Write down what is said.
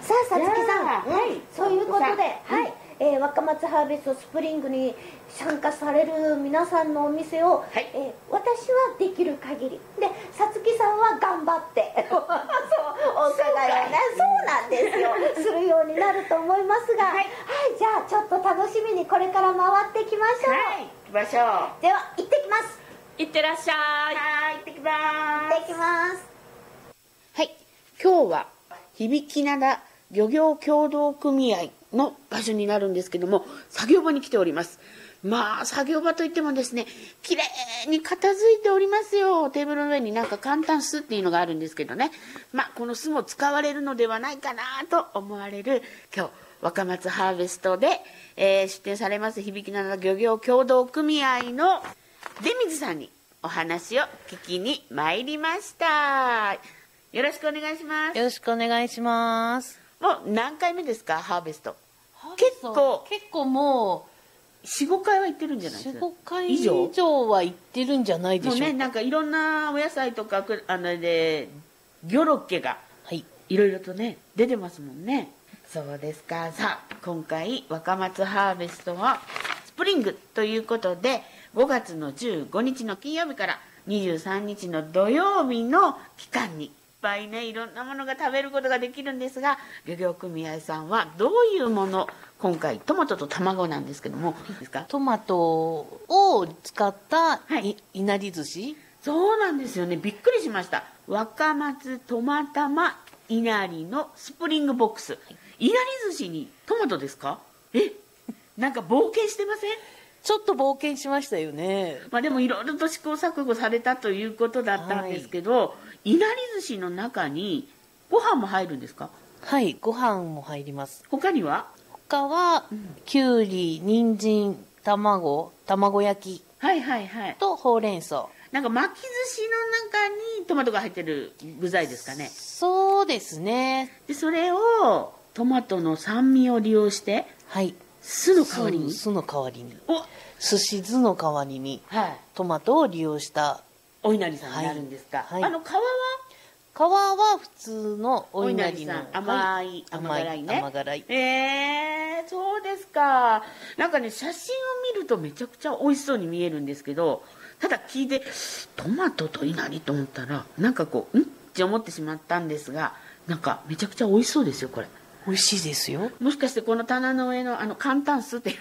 さあ、さつきさん、 はい、 そういうことで、はい、若松ハーベストスプリングに参加される皆さんのお店を、 はい、 私はできる限りで、さつきさんは頑張ってそうお伺いをね、そうなんですよ、するようになると思いますが、はい、じゃあちょっと楽しみにこれから回っていきましょう。 はい、行きましょう。 では行ってきます。 いってらっしゃい。 はい、行ってきます。 行ってきます。 はい、今日は響灘漁業協同組合の場所になるんですけども、作業場に来ております。まあ作業場といってもですね、綺麗に片付いておりますよ。テーブルの上になんか簡単酢っていうのがあるんですけどね、まあこの酢も使われるのではないかなと思われる今日若松ハーベストで、出店されます響灘漁業協同組合の出水さんにお話を聞きに参りました。よろしくお願いします。 よろしくお願いします。 もう何回目ですか、ハーベスト。 結構もう 4,5 回は行ってるんじゃないですか。 4,5 回以上は行ってるんじゃないでしょうか。 もうね、なんかいろんなお野菜とかでギョロッケがはいいろいろとね出てますもんね。そうですか。さあ今回若松ハーベストはスプリングということで、5月の15日の金曜日から23日の土曜日の期間にいっぱいね、いろんなものが食べることができるんですが、漁業組合さんはどういうもの、今回トマトと卵なんですけども、ですか。 トマトを使ったはいいなり寿司。 そうなんですよね、びっくりしました。若松トマタマいなりのスプリングボックス、いなり寿司にトマトですか。なんか冒険してません？ ちょっと冒険しましたよね。 まあでもいろいろと試行錯誤されたということだったんですけど、いなり寿司の中にご飯も入るんですか？ はい、ご飯も入ります。 他には？ 他は、きゅうり、人参、卵焼きはいはいはい。 とほうれん草。 なんか巻き寿司の中にトマトが入ってる具材ですかね。 そうですね。 でそれをトマトの酸味を利用して、 はい、 酢の代わりに、 酢の代わりに、 お、 寿司酢の代わりにはい、 トマトを利用したお稲荷さんになるんですか。 はい、 皮は皮は普通のお稲荷の甘い、甘辛いね。 甘辛い。 そうですか。なんかね、写真を見るとめちゃくちゃ美味しそうに見えるんですけど、ただ聞いてトマトと稲荷と思ったら、なんかこうって思ってしまったんですが、なんかめちゃくちゃ美味しそうですよこれ。 美味しいですよ。 もしかしてこの棚の上の簡単酢っていう